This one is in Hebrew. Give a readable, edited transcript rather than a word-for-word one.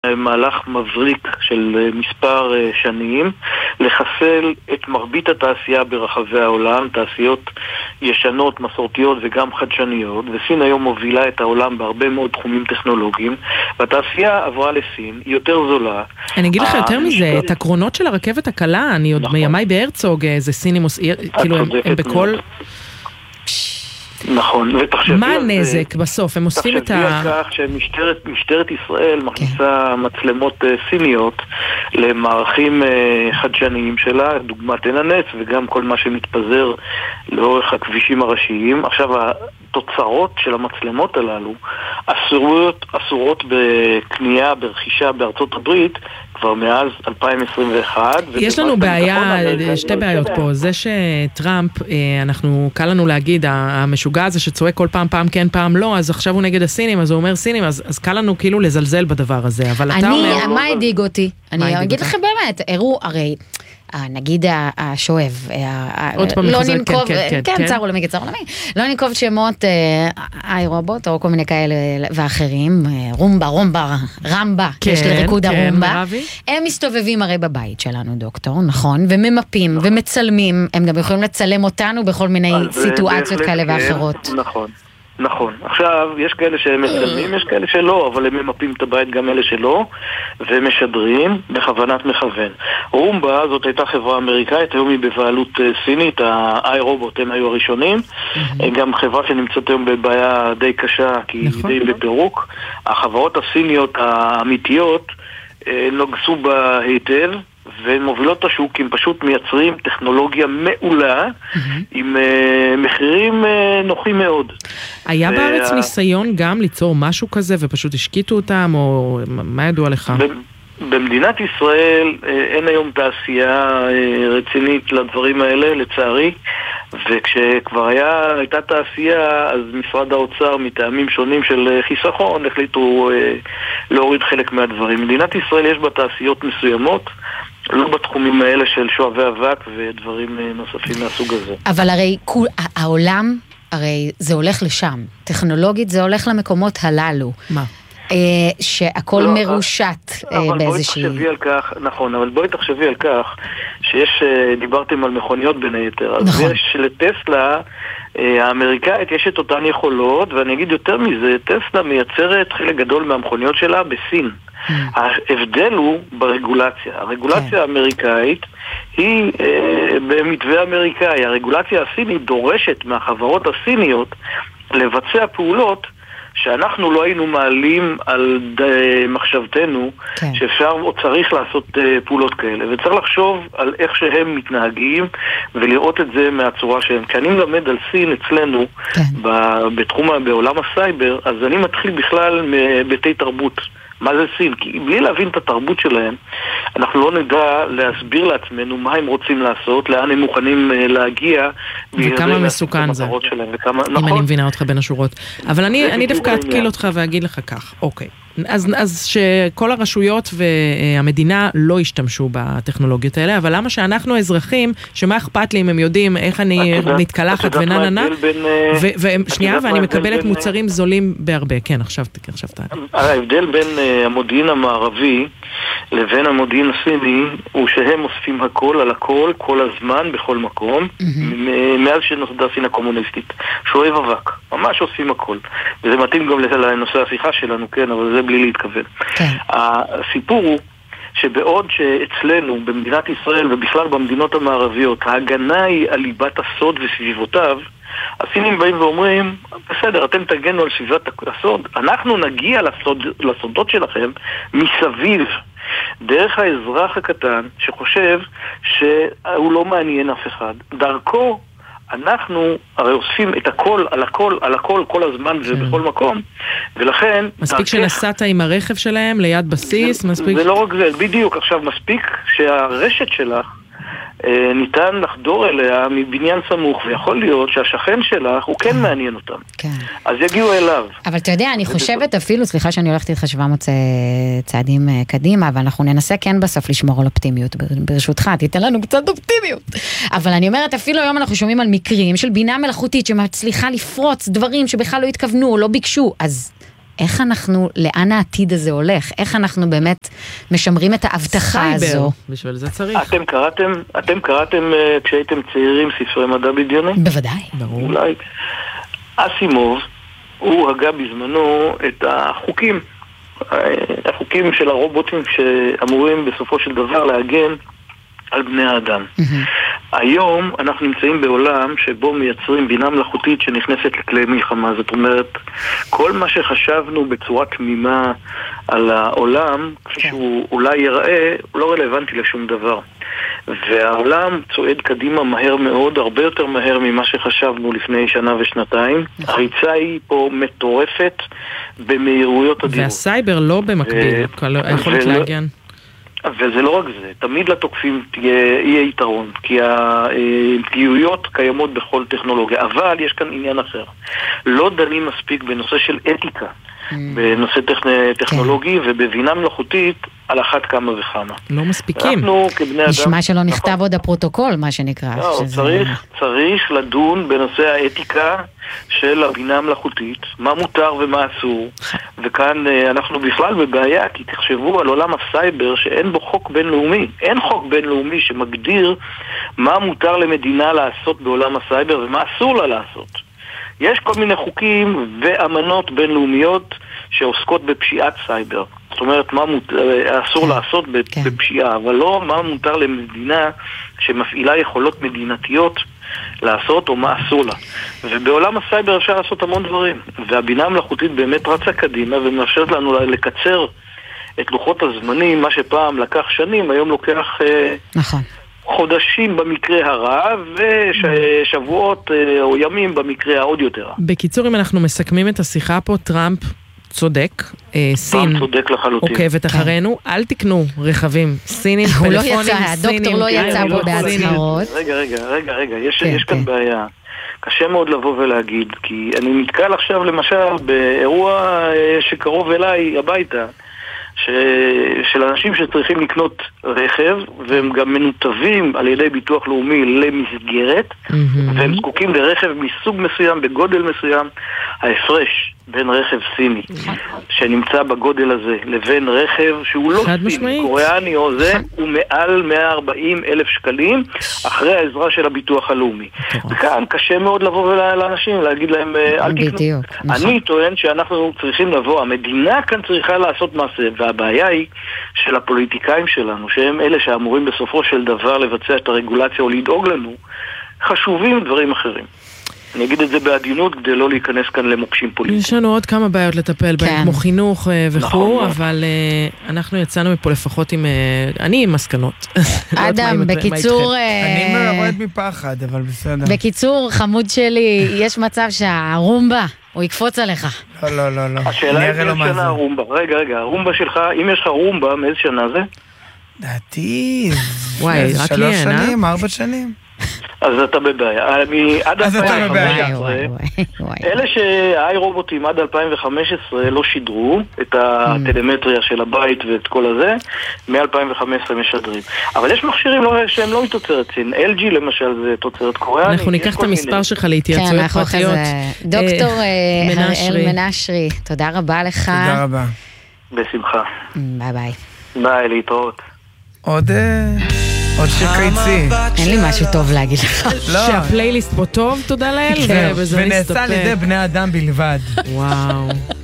מהלך מבריק של מספר שנים לחסל את מרבית התעשייה ברחבי העולם, תעשיות ישנות, מסורתיות וגם חדשניות, וסין היום מובילה את העולם בהרבה מאוד תחומים טכנולוגיים, והתעשייה עברה לסין, היא יותר זולה. אני אגיד לך יותר מזה, את הקרונות של הרכבת הקלה, אני עוד מימי בהרצוג, זה סינים, כאילו הם בכל... נכון, מה הנזק בסוף? הם אוספים את תחשבי על כך שמשטרת ישראל מכניסה מצלמות סיניות למערכים חדשניים שלה, דוגמת עין הנץ וגם כל מה שמתפזר לאורך הכבישים הראשיים. עכשיו התוצרות של המצלמות הללו אסורות בקנייה, ברכישה בארצות הברית כבר מאז 2021. יש לנו בעיה, שתי בעיות פה. זה שטראמפ, קל לנו להגיד, המשוגע הזה שצועק כל פעם כן, פעם לא, אז עכשיו הוא נגד הסינים, אז הוא אומר סינים, אז קל לנו כאילו לזלזל בדבר הזה. אבל אתה אומר... מה הדאיג אותי? אני אגיד לכם באמת, הראו, הרי... נגיד השואב, לא ננקוב, כן, צער עולמי, לא ננקוב שמות איי-רובוט או כל מיני כאלה ואחרים, רמבה, יש לריקוד הרומבה, הם מסתובבים הרי בבית שלנו, דוקטור, נכון, וממפים ומצלמים, הם גם יכולים לצלם אותנו בכל מיני סיטואציות כאלה ואחרות. נכון. עכשיו, יש כאלה שהם מצלמים, יש כאלה שלא, אבל הם ממפים את הבית, גם אלה שלא, והם משדרים בכוונת מכוון. רומבה, זאת הייתה חברה אמריקאית, היום היא בבעלות סינית, האי-רובוט הם היו הראשונים, גם חברה שנמצאת היום בבעיה די קשה, כי היא די בפירוק. החברות הסיניות האמיתיות נוגסו בה היטב, והן מובילות את השוק, הם פשוט מייצרים טכנולוגיה מעולה עם מחירים נוחים מאוד. היה בארץ ניסיון גם ליצור משהו כזה ופשוט השקיטו אותם, או מה ידוע לך? במדינת ישראל אין היום תעשייה רצינית לדברים האלה, לצערי, וכשכבר הייתה תעשייה, אז משרד האוצר מטעמים שונים של חיסכון החליטו להוריד חלק מהדברים. מדינת ישראל יש בה תעשיות מסוימות, לא בתחומים האלה של שואבי אבק ודברים נוספים מהסוג הזה. אבל הרי העולם, הרי זה הולך לשם. טכנולוגית זה הולך למקומות הללו. מה? שהכל מרושת באיזושהי... נכון, אבל בואי תחשבי על כך שיש, דיברתם על מכוניות בין היתר, אז יש לטסלה האמריקאית יש את אותן יכולות, ואני אגיד יותר מזה, טסלה מייצרת חלק גדול מהמכוניות שלה בסין. ההבדל הוא ברגולציה. הרגולציה האמריקאית היא במתווה אמריקאי. הרגולציה הסינית דורשת מהחברות הסיניות לבצע פעולות שאנחנו לא היינו מעלים על מחשבתנו שאפשר או צריך לעשות פעולות כאלה, וצריך לחשוב על איך שהם מתנהגים ולראות את זה מהצורה שהם. כי אני מלמד על סין אצלנו בעולם הסייבר, אז אני מתחיל בכלל מביתי תרבות. מה זה סין? כי בלי להבין את התרבות שלהם, אנחנו לא נדע להסביר לעצמנו מה הם רוצים לעשות, לאן הם מוכנים להגיע. וכמה מסוכן זה, אם אני מבינה אותך בין השורות. אבל אני דווקא אתקיל אותך ואגיד לך כך, אוקיי. אז שכל הרשויות והמדינה לא ישתמשו בטכנולוגיות האלה, אבל למה שאנחנו אזרחים, שמה אכפת לי אם הם יודעים איך אני מתקלחת ונננה, ושנייה, ואני מקבלת מוצרים זולים בהרבה. כן, עכשיו תענה. ההבדל בין המודיעין המערבי לבין המודיעין הסיני הוא שהם אוספים הכל על הכל, כל הזמן, בכל מקום, מאז שנוסדה סין הקומוניסטית. שואב אבק, ממש אוספים הכל. וזה מתאים גם לנושא השיחה שלנו, כן, אבל זה בלי להתכוון. הסיפור הוא שבעוד שאצלנו, במדינת ישראל ובכלל במדינות המערביות, ההגנה היא על ליבת הסוד וסביבותיו, הסינים באים ואומרים, בסדר, אתם תגנו על סביבת הסוד, אנחנו נגיע לסודות שלכם מסביב, דרך האזרח הקטן שחושב שהוא לא מעניין אף אחד. דרכו אנחנו הרי אוספים את הכל על הכל על הכל כל הזמן ובכל מקום, ולכן מספיק שנסעת עם הרכב שלהם ליד בסיס, מספיק... זה לא רק זה, בדיוק. עכשיו מספיק שהרשת שלך ניתן לחדור אליה מבניין סמוך, ויכול להיות שהשכן שלך הוא כן מעניין אותם. אז יגיעו אליו. אבל אתה יודע, אני חושבת אפילו, סליחה שאני הולכת איתך 700 צעדים קדימה, אבל אנחנו ננסה כן בסוף לשמור על אופטימיות, ברשותך, תיתן לנו קצת אופטימיות. אבל אני אומרת, אפילו היום אנחנו שומעים על מקרים של בינה מלאכותית שמצליחה לפרוץ דברים שבכלל לא התכוונו, לא ביקשו, אז איך אנחנו, לאן העתיד הזה הולך? איך אנחנו באמת משמרים את ההבטחה הזו? סייבר, בשביל זה צריך. אתם קראתם כשהייתם צעירים ספרי מדע בדיוני? בוודאי. ברור. אולי. אסימוב, הוא הגה בזמנו את החוקים של הרובוטים שאמורים בסופו של דבר להגן על בני האדם. היום אנחנו נמצאים בעולם שבו מייצרים בינה מלאכותית שנכנסת לכלי מלחמה. זאת אומרת, כל מה שחשבנו בצורה תמימה על העולם, כפי שהוא אולי יראה, הוא לא רלוונטי לשום דבר. והעולם צועד קדימה מהר מאוד, הרבה יותר מהר ממה שחשבנו לפני שנה ושנתיים. הריצה היא פה מטורפת במהירויות אדירות. והסייבר לא במקביל, היכולת להגן. וזה לא רק זה, תמיד לתוקפים יהיה יתרון, כי הפגיעויות קיימות בכל טכנולוגיה, אבל יש כאן עניין אחר. לא דנים מספיק בנושא של אתיקה, בנושא טכנולוגי ובבינה מלאכותית על אחת כמה וכמה. לא מספיקים. אנחנו כבני אדם... נשמע שלא נכתב עוד הפרוטוקול, מה שנקרא. לא, צריך לדון בנושא האתיקה של הבינה המלאכותית, מה מותר ומה אסור, וכאן אנחנו בכלל בבעיה, כי תחשבו על עולם הסייבר שאין בו חוק בינלאומי. אין חוק בינלאומי שמגדיר מה מותר למדינה לעשות בעולם הסייבר ומה אסור לה לעשות. יש כל מיני חוקים ואמנות בינלאומיות שעוסקות בפשיעת סייבר. זאת אומרת, מה אסור לעשות בפשיעה, אבל לא מה מותר למדינה שמפעילה יכולות מדינתיות לעשות או מה אסור לה. ובעולם הסייבר אפשר לעשות המון דברים. והבינה המלאכותית באמת רצה קדימה ומאפשרת לנו לקצר את לוחות הזמנים, מה שפעם לקח שנים, היום לוקח... נכון. חודשים במקרה הרע ושבועות או ימים במקרה העוד יותר רע. בקיצור, אם אנחנו מסכמים את השיחה פה, טראמפ צודק, סין עוקבת אחרינו, אל תקנו רכבים סינים, פלאפונים סינים. הדוקטור לא יצא פה בהצהרות. רגע, יש כאן בעיה. קשה מאוד לבוא ולהגיד, כי אני נתקל עכשיו למשל באירוע שקרוב אליי הביתה, של אנשים שצריכים לקנות רכב והם גם מנותבים על ידי ביטוח לאומי למסגרת והם זקוקים לרכב מסוג מסוים בגודל מסוים. ההפרש בין רכב סיני שנמצא בגודל הזה לבין רכב שהוא לא סיני, קוריאני או זה, הוא מעל 140,000 שקלים אחרי העזרה של הביטוח הלאומי. וכאן קשה מאוד לבוא לאנשים להגיד להם אל תקנו. אני טוען שאנחנו צריכים לבוא, המדינה כאן צריכה לעשות מעשה, והבעיה היא של הפוליטיקאים שלנו, שהם אלה שאמורים בסופו של דבר לבצע את הרגולציה או לדאוג לנו, חשובים דברים אחרים. אני אגיד את זה בעדינות כדי לא להיכנס כאן למוקשים פוליטיים. יש לנו עוד כמה בעיות לטפל בהם, כמו חינוך וכו', אבל אנחנו יצאנו מפה לפחות עם... אני עם מסקנות. אדם, בקיצור... אני מרוד מפחד, אבל בסדר. בקיצור, חמוד שלי, יש מצב שהרומבה, הוא יקפוץ עליך. לא. השאלה היא איזה שנה הרומבה. רגע, הרומבה שלך, אם יש לך רומבה, מאיזה שנה זה? דעתי, וואי, רק 3 שנים, 4 שנים. אז אתה בבעיה. עד 2015, אלה שהאי רובוטים עד 2015 לא שידרו את הטלמטריה של הבית ואת כל הזה, מ-2015 משדרים. אבל יש מכשירים שהם לא מתוצרת סין. LG למשל זה תוצרת קוריאנית. אנחנו ניקח את המספר שלך להתייעצויות פרטיות. דוקטור הראל מנשרי, תודה רבה לך. תודה רבה. בשמחה. ביי. ביי, להתראות. עוד שקיצי. אין לי משהו טוב להגיד לך. שהפלייליסט פה טוב, תודה לאל, ונעשה על ידי בני אדם בלבד. וואו.